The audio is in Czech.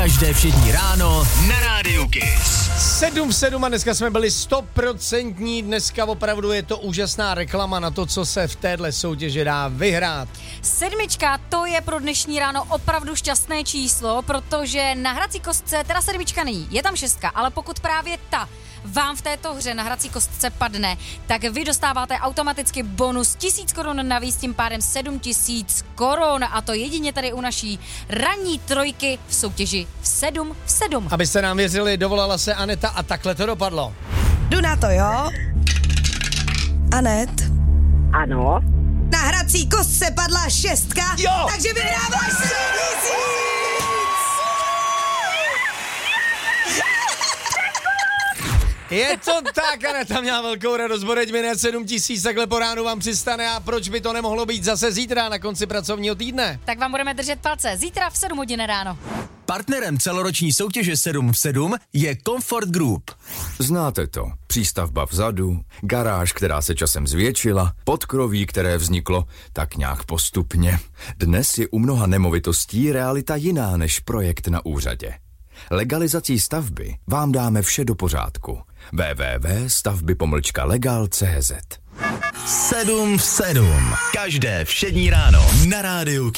Každé všední ráno na Rádiu Kiss. 7 v 7 a dneska jsme byli 100%. Dneska opravdu je to úžasná reklama na to, co se v téhle soutěži dá vyhrát. 7, to je pro dnešní ráno opravdu šťastné číslo, protože na hrací kostce, teda 7 není, je tam 6, ale pokud právě ta vám v této hře na hrací kostce padne, tak vy dostáváte automaticky bonus 1000 korun navíc, tím pádem 7000 korun, a to jedině tady u naší ranní trojky v soutěži v 7 v 7. Abyste nám věřili, dovolala se Aneta a takhle to dopadlo. Jdu na to, jo? Anet? Ano. Na hrací kostce padla 6, Jo. takže vyhráváš 100 000! Je to tak, Aneta měla velkou radost, boreďme na 7000, takhle po ránu vám přistane a proč by to nemohlo být zase zítra na konci pracovního týdne? Tak vám budeme držet palce zítra v 7 hodin ráno. Partnerem celoroční soutěže 7 v 7 je Comfort Group. Znáte to. Přístavba vzadu, garáž, která se časem zvětšila, podkroví, které vzniklo tak nějak postupně. Dnes je u mnoha nemovitostí realita jiná než projekt na úřadě. Legalizací stavby vám dáme vše do pořádku. www.stavby-legal.cz 7 v 7. Každé všední ráno na Rádiu Kiss.